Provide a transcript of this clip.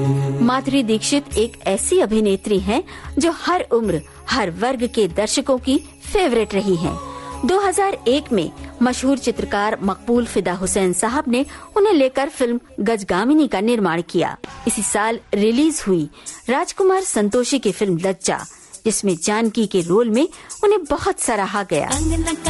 माधुरी दीक्षित एक ऐसी अभिनेत्री हैं जो हर उम्र, हर वर्ग के दर्शकों की फेवरेट रही हैं। 2001 में मशहूर चित्रकार मकबूल फिदा हुसैन साहब ने उन्हें लेकर फिल्म गजगामिनी का निर्माण किया। इसी साल रिलीज हुई राजकुमार संतोषी की फिल्म लज्जा, जिसमें जानकी के रोल में उन्हें बहुत सराहा गया।